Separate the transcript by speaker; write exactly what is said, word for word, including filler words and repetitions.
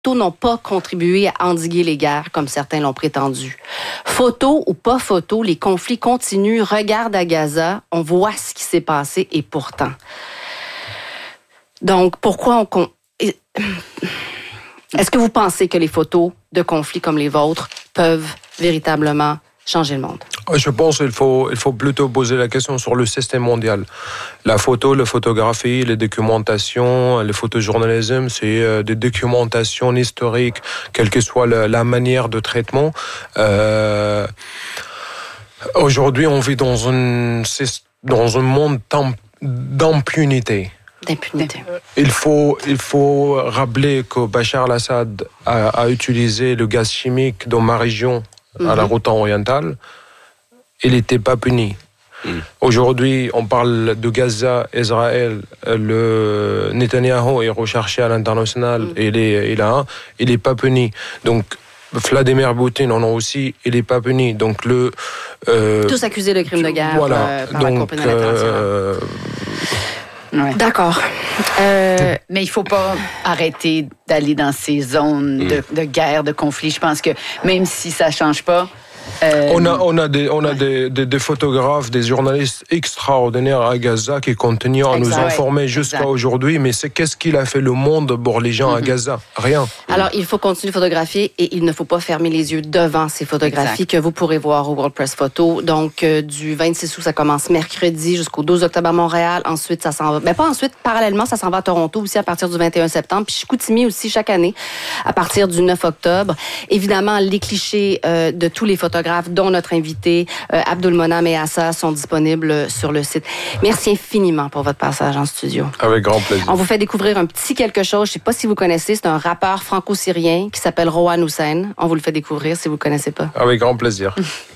Speaker 1: photos n'ont pas contribué à endiguer les guerres, comme certains l'ont prétendu. Photo ou pas photo, les conflits continuent. Regarde à Gaza, on voit ce qui s'est passé et pourtant. Donc, pourquoi on... Est-ce que vous pensez que les photos de conflits comme les vôtres peuvent véritablement changer le monde?
Speaker 2: Je pense qu'il faut, il faut plutôt poser la question sur le système mondial. La photo, la photographie, les documentations, le photojournalisme, c'est des documentations historiques, quelle que soit la, la manière de traitement. Euh, aujourd'hui, on vit dans un, dans un monde d'impunité.
Speaker 1: D'impunité.
Speaker 2: Il faut, il faut rappeler que Bachar al-Assad a, a utilisé le gaz chimique dans ma région, mm-hmm. à la Ghouta orientale. Il n'était pas puni. Mm. Aujourd'hui, on parle de Gaza, Israël, le Netanyahou est recherché à l'international, mm. et il est, il a, il n'est pas puni. Donc, Vladimir Poutine en a aussi, il n'est pas puni. Donc, le...
Speaker 1: Euh, Tous accusés de crimes de guerre
Speaker 2: voilà.
Speaker 1: euh, par
Speaker 2: Donc,
Speaker 1: la Cour pénale internationale.
Speaker 2: Euh,
Speaker 3: Ouais.
Speaker 1: D'accord. Euh...
Speaker 3: Mais il ne faut pas arrêter d'aller dans ces zones de, de guerre, de conflit. Je pense que même si ça ne change pas... Euh...
Speaker 2: On a, on a, des, on a des, des, des photographes, des journalistes extraordinaires à Gaza qui continuent à nous informer ouais, jusqu'à exact. Aujourd'hui. Mais c'est qu'est-ce qu'il a fait le monde pour les gens mm-hmm. à Gaza? Rien.
Speaker 1: Alors, il faut continuer de photographier et il ne faut pas fermer les yeux devant ces photographies exact. Que vous pourrez voir au World Press Photo. Donc, euh, du vingt-six août, ça commence mercredi jusqu'au douze octobre à Montréal. Ensuite, ça s'en va... Mais pas ensuite, parallèlement, ça s'en va à Toronto aussi à partir du vingt et un septembre. Puis Chicoutimi aussi chaque année à partir du neuf octobre. Évidemment, les clichés euh, de tous les photographes dont notre invité euh, Abdulmonam et Assa sont disponibles sur le site. Merci infiniment pour votre passage en studio.
Speaker 2: Avec grand plaisir.
Speaker 1: On vous fait découvrir un petit quelque chose, je ne sais pas si vous connaissez, c'est un rappeur franco-syrien qui s'appelle Rohan Hussein. On vous le fait découvrir si vous ne connaissez pas.
Speaker 2: Avec grand plaisir.